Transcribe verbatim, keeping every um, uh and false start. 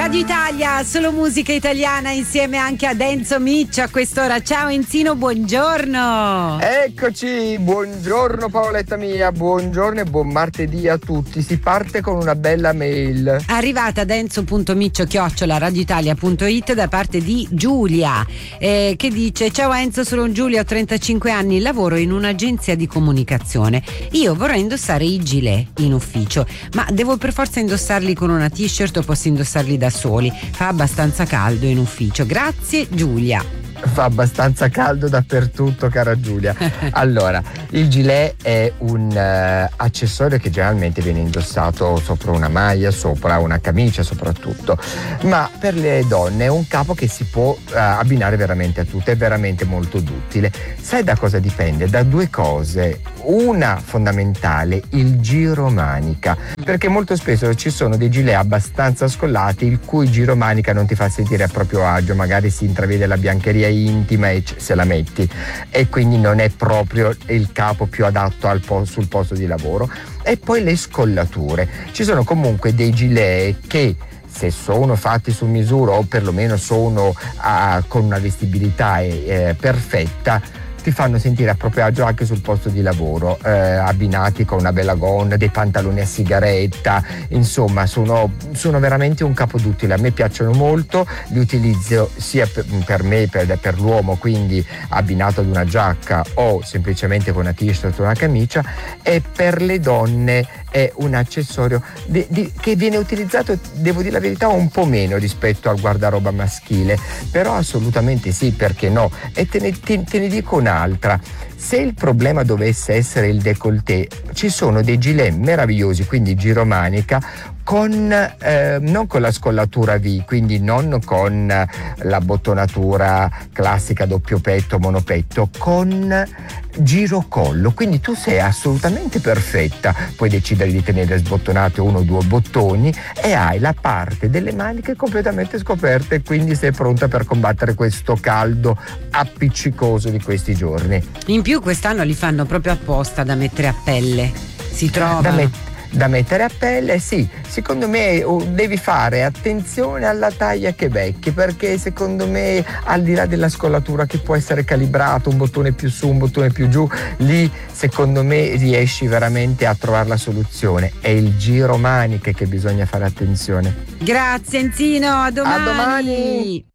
Radio Italia, solo musica italiana insieme anche ad Enzo Miccio a quest'ora. Ciao Enzino, buongiorno. Eccoci, buongiorno Paoletta mia, buongiorno e buon martedì a tutti. Si parte con una bella mail. Arrivata ad enzo.miccio chiocciola radioitalia.it da parte di Giulia, eh, che dice: ciao Enzo, sono Giulia, ho trentacinque anni, lavoro in un'agenzia di comunicazione. Io vorrei indossare i gilet in ufficio, ma devo per forza indossarli con una t-shirt o posso indossarli da soli? Fa abbastanza caldo in ufficio. Grazie Giulia. Fa abbastanza caldo dappertutto, cara Giulia. Allora, il gilet è un uh, accessorio che generalmente viene indossato sopra una maglia, sopra una camicia soprattutto, ma per le donne è un capo che si può uh, abbinare veramente a tutto, è veramente molto duttile. Sai da cosa dipende? Da due cose. Una fondamentale, il giro manica, perché molto spesso ci sono dei gilet abbastanza scollati il cui giro manica non ti fa sentire a proprio agio, magari si intravede la biancheria intima e se la metti, e quindi non è proprio il capo più adatto al po- sul posto di lavoro. E poi le scollature, ci sono comunque dei gilet che, se sono fatti su misura o perlomeno sono ah, con una vestibilità eh, perfetta, ti fanno sentire a proprio agio anche sul posto di lavoro, eh, abbinati con una bella gonna, dei pantaloni a sigaretta, insomma sono, sono veramente un capo duttile. A me piacciono molto, li utilizzo sia per, per me, per, per l'uomo, quindi abbinato ad una giacca o semplicemente con una t-shirt o una camicia, e per le donne è un accessorio di, di, che viene utilizzato, devo dire la verità, un po' meno rispetto al guardaroba maschile, però assolutamente sì, perché no? E te ne, te, te ne dico un'altra. Se il problema dovesse essere il décolleté, ci sono dei gilet meravigliosi, quindi giromanica, con eh, non con la scollatura V, quindi non con la bottonatura classica doppio petto, monopetto, con girocollo, quindi tu sei assolutamente perfetta, puoi decidere di tenere sbottonate uno o due bottoni e hai la parte delle maniche completamente scoperte, quindi sei pronta per combattere questo caldo appiccicoso di questi giorni. In più quest'anno li fanno proprio apposta da mettere a pelle, si trovano. Da met- Da mettere a pelle, sì. Secondo me uh, devi fare attenzione alla taglia che becchi, perché secondo me, al di là della scollatura che può essere calibrato, un bottone più su, un bottone più giù, lì secondo me riesci veramente a trovare la soluzione. È il giro maniche che bisogna fare attenzione. Grazie Enzino, a domani. A domani.